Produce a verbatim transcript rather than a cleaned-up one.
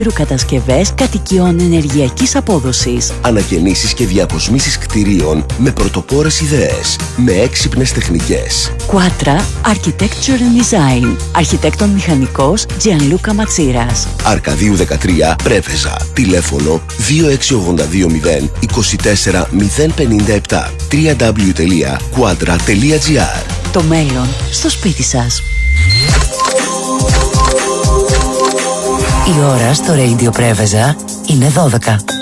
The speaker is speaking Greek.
Κατασκευές κατοικιών ενεργειακής απόδοσης. Ανακαινήσεις και διακοσμήσεις κτηρίων με πρωτοπόρες ιδέες, με έξυπνες τεχνικές. Quatra Architecture and Design. Αρχιτέκτον μηχανικός Gianluca Matsiras. Αρκαδίου δεκατρία, Πρέβεζα. Τηλέφωνο δύο έξι ογδόντα δύο μηδέν είκοσι τέσσερα μηδέν πενήντα επτά. double-u double-u double-u τελεία quatra τελεία gr. Το μέλλον στο σπίτι σας. Η ώρα στο Radio Πρέβεζα είναι δώδεκα.